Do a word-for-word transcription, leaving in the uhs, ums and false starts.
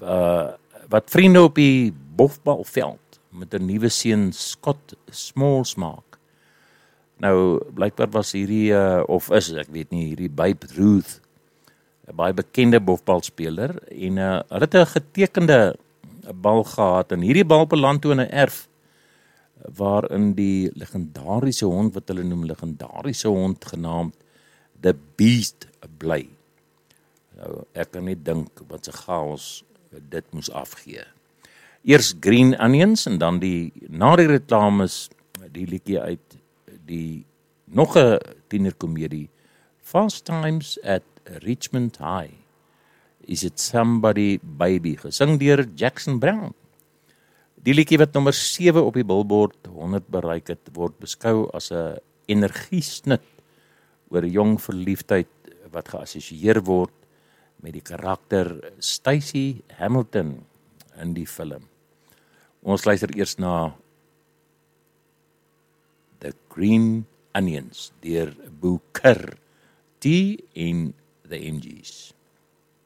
uh, wat vriende op die bofbalveld met 'n nuwe seun Scott Smalls maak. Nou, blykbaar was hierdie, uh, of is, ek weet nie, hierdie Babe Ruth, 'n baie bekende bofbalspeler, en uh, hulle het 'n getekende bal gehad, en hierdie bal beland toe in 'n erf, waarin die legendariese hond, wat hulle noem legendariese hond, genaamd The Beast, bly. Nou, ek kan nie dink wat se chaos dit moes afgee. Eers Green Onions, en dan die, na die reklames, die liedjie uit die, nog 'n tienerkomedie, Fast Times at Richmond High. Is It Somebody Baby, gesing deur Jackson Brown. Die liedjie wat nommer sewe op die Billboard honderd bereik het, word beskou as 'n energiesnit oor 'n jong verliefdheid wat geassosieer word met die karakter Stacey Hamilton in die film. Ons luister eers na The Green Onions deur Booker T en the M Gs.